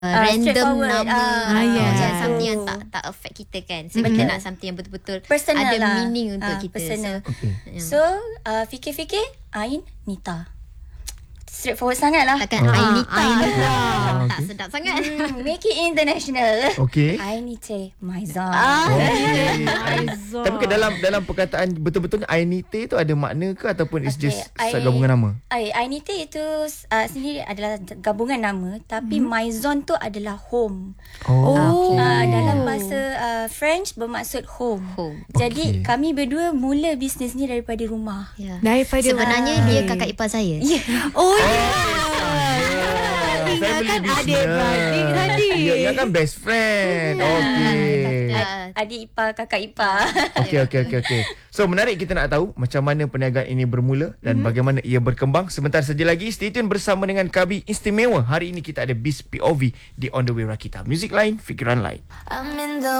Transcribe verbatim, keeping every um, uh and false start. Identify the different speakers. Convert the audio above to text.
Speaker 1: Uh, random nama
Speaker 2: uh, yeah.
Speaker 1: macam something yang tak tak affect kita kan. So mm-hmm. kita nak something yang betul-betul
Speaker 3: personal
Speaker 1: ada
Speaker 3: lah.
Speaker 1: meaning untuk
Speaker 3: uh,
Speaker 1: kita.
Speaker 3: Personal.
Speaker 1: So,
Speaker 2: okay.
Speaker 3: so uh, fikir-fikir Ain Nita. Straightforward sangat lah.
Speaker 1: Takkan uh, Ainita.
Speaker 2: Ainita.
Speaker 1: Tak
Speaker 2: Okay.
Speaker 1: sedap sangat.
Speaker 3: Hmm, make it international.
Speaker 2: Okay.
Speaker 3: Ainite Maizan.
Speaker 1: Ah.
Speaker 2: Okay.
Speaker 4: Aizah.
Speaker 2: Tapi ke dalam dalam perkataan betul-betulnya Ainite tu ada makna ke ataupun it's
Speaker 3: Okay,
Speaker 2: just
Speaker 3: I-
Speaker 2: gabungan nama?
Speaker 3: Ai, Ainite itu uh, sendiri adalah gabungan nama, tapi hmm. Maison tu adalah home.
Speaker 2: Oh.
Speaker 3: Uh,
Speaker 2: Okay.
Speaker 3: dalam bahasa uh, French bermaksud home.
Speaker 1: Home.
Speaker 3: Jadi
Speaker 2: Okay.
Speaker 3: kami berdua mula bisnes ni daripada rumah.
Speaker 1: Ya.
Speaker 4: Daripada
Speaker 1: Sebenarnya
Speaker 4: uh,
Speaker 1: dia kakak ipar saya.
Speaker 4: Oh,
Speaker 2: Oh,
Speaker 4: yeah. Ingatkan
Speaker 2: family
Speaker 4: adik-beradik
Speaker 2: business.
Speaker 4: tadi.
Speaker 2: Ya, ya kan best friend. Okey.
Speaker 1: Ah,
Speaker 3: Adik ipar, kakak ipar.
Speaker 2: Okey okey okey okey. So menarik kita nak tahu macam mana perniagaan ini bermula dan mm-hmm. bagaimana ia berkembang. Sebentar saja lagi stay tune bersama dengan Kabi Istimewa. Hari ini kita ada Biz P O V di On The Way Rakita. Music lain, fikiran lain.
Speaker 5: I'm in the